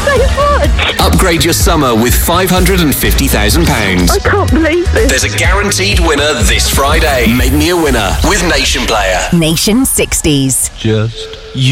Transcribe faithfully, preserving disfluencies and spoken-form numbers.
so much. Upgrade your summer with five hundred fifty thousand pounds. I can't believe this. There's a guaranteed winner this Friday. Make me a winner with Nation Player. Nation sixties. Just